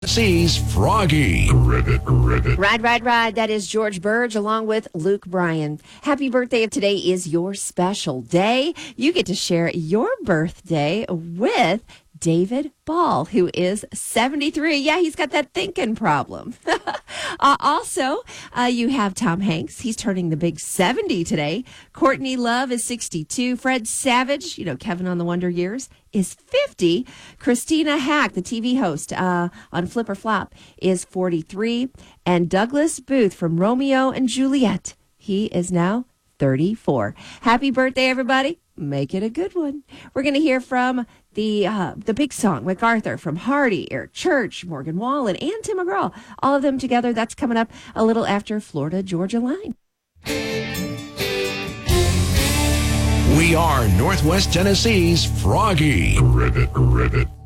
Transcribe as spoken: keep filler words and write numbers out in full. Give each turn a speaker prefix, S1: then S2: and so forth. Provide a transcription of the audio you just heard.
S1: Tennessee's Froggy. Ribbit, ribbit.
S2: Ride, ride, ride. That is George Burge along with Luke Bryan. Happy birthday. If today is your special day, you get to share your birthday with David Ball, who is seventy-three. Yeah, he's got that thinking problem. uh, also, uh, you have Tom Hanks. He's turning the big seventy today. Courtney Love is sixty-two. Fred Savage, you know, Kevin on the Wonder Years, is fifty. Christina Hack, the T V host uh, on Flip or Flop, is forty-three. And Douglas Booth from Romeo and Juliet, he is now thirty-four. Happy birthday, everybody. Make it a good one. We're going to hear from the uh, the big song, MacArthur, from Hardy, Eric Church, Morgan Wallen, and Tim McGraw. All of them together. That's coming up a little after Florida-Georgia line.
S1: We are Northwest Tennessee's Froggy. Ribbit, ribbit.